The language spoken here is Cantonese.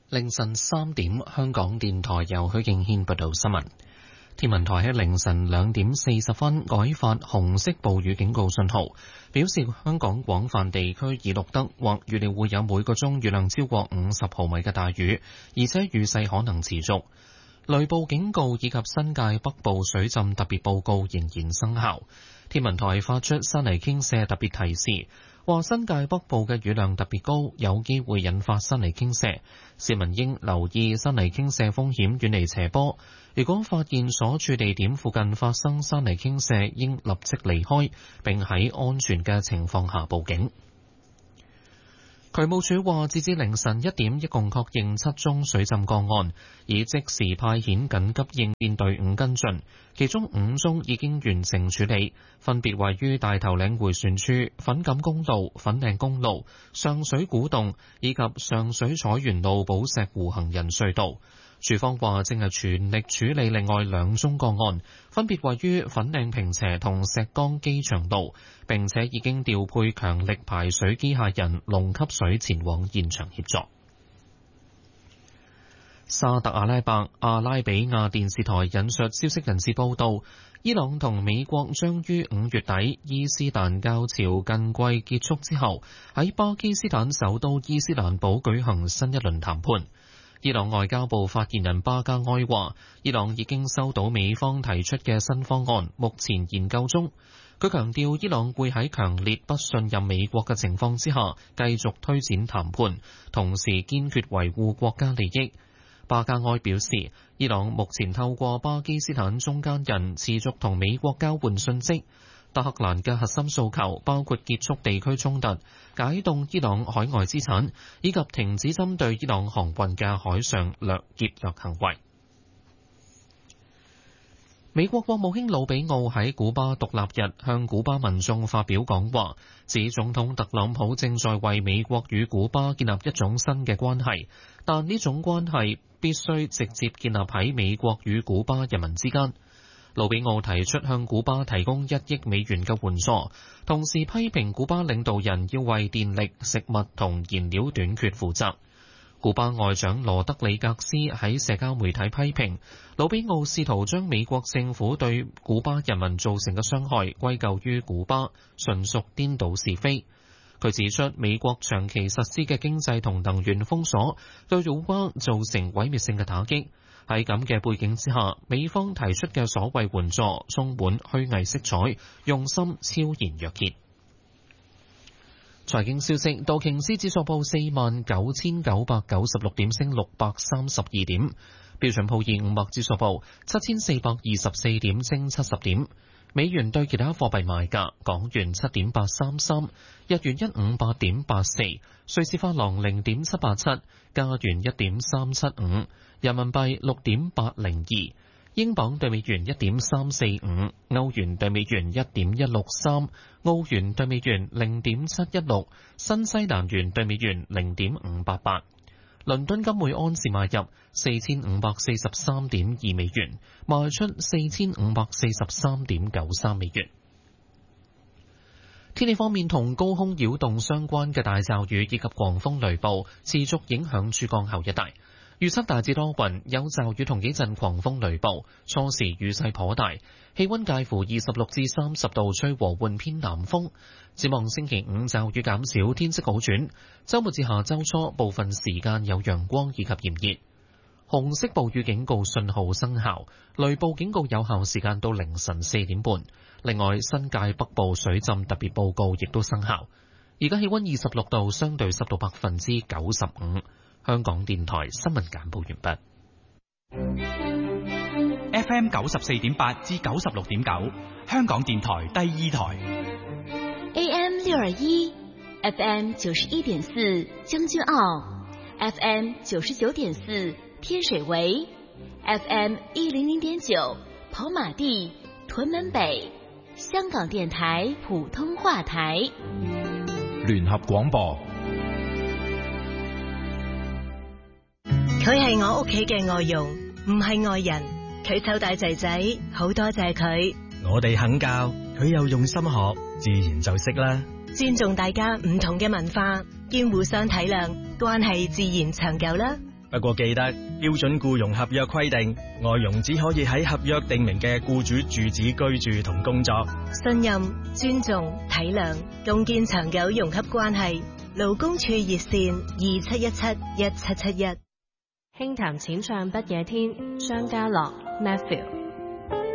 凌晨3點，香港電台由許敬軒報道新聞。天文台喺凌晨2點40分改發紅色暴雨警告信號，表示香港廣泛地區已錄得或預料會有每個鐘雨量超過50毫米嘅大雨，而且雨勢可能持續。雷暴警告以及新界北部水浸特別報告仍然生效。天文台發出山泥傾瀉特別提示，話新界北部嘅雨量特別高，有機會引發山泥傾瀉，市民應留意山泥傾瀉風險，遠離斜坡。如果發現所處地點附近發生山泥傾瀉，應立即離開，並喺安全嘅情況下報警。渠務署話，截至凌晨1點，一共確認7宗水浸個案，已即時派遣緊急應變隊伍跟進，其中5宗已經完成處理，分別位於大頭嶺迴旋處、粉錦公路、粉嶺公路、上水古洞以及上水彩園路寶石湖行人隧道。署方話正係全力處理另外2宗個案，分別位於粉嶺坪輋同石崗機場道，並且已經調配強力排水機械人龍吸水前往現場協助。沙特阿拉伯阿拉比亞電視台引述消息人士報道，伊朗同美國將於5月底伊斯蘭教潮近季結束之後，喺巴基斯坦首都伊斯蘭堡舉行新一輪談判。伊朗外交部發言人巴加埃話，伊朗已經收到美方提出嘅新方案，目前研究中。佢強調，伊朗會喺強烈不信任美國嘅情況之下，繼續推展談判，同時堅決維護國家利益。巴加埃表示，伊朗目前透過巴基斯坦中間人持續同美國交換訊息。德黑蘭嘅核心訴求包括結束地區衝突、解凍伊朗海外資產，以及停止針對伊朗航運嘅海上劫掠行為。美國國務卿魯比奧喺古巴獨立日向古巴民眾發表講話，指總統特朗普正在為美國與古巴建立一種新嘅關係，但呢種關係必須直接建立喺美國與古巴人民之間。魯比奧提出向古巴提供1億美元嘅援助，同時批評古巴領導人要為電力、食物同燃料短缺負責。古巴外長羅德里格斯喺社交媒體批評魯比奧試圖將美國政府對古巴人民造成嘅傷害歸咎於古巴，純屬顛倒是非。佢指出，美國長期實施嘅經濟同能源封鎖對古巴造成毀滅性嘅打擊。喺咁嘅背景之下，美方提出嘅所謂援助充滿虛偽色彩，用心超然若揭。財經消息，道瓊斯指數報49,996點，升632點；標準普爾500指數報7,424點，升70點。美元對其他貨幣賣價：港元7.833，日元158.84，瑞士法郎0.787，加元1.375，人民幣6.802，英鎊對美元1.345，歐元對美元1.163，澳元對美元0.716，新西蘭元對美元0.588。倫敦金每安士買入4543.2美元，賣出4543.93美元。天氣方面，同高空擾動相關嘅大驟雨以及狂風雷暴持續影響珠江口一帶。預測大致多雲，有驟雨同幾陣狂風雷暴，初時雨勢頗大，氣溫介乎26至30度，吹和緩偏南風。展望星期5驟雨減少，天色好轉。週末至下週初部分時間有陽光以及炎熱。紅色暴雨警告信號生效，雷暴警告有效時間到凌晨4點半。另外，新界北部水浸特別報告亦都生效。而家氣溫26度，相對濕度95%。香港電台新聞簡報完畢。 FM 94.8至96.9，香港電台第2台。 AM 621 FM 91.4將軍澳 FM 99.4天水圍 FM 100.9跑馬地屯門北，香港電台普通話台。 聯合廣播。 佢係我屋企嘅外傭，唔係外人。佢湊大仔仔，好多謝佢。 我哋肯教，佢又用心學，自然就識啦。 尊重大家唔同嘅文化，兼互相體諒，關係自然長久啦。 不過記得標準僱傭合約規定，外傭只可以喺合約訂明嘅僱主住址居住同工作。 信任、尊重、體諒，共建長久融洽關係。勞工處熱線27171771。 輕談淺唱不夜天，張家樂 Matthew。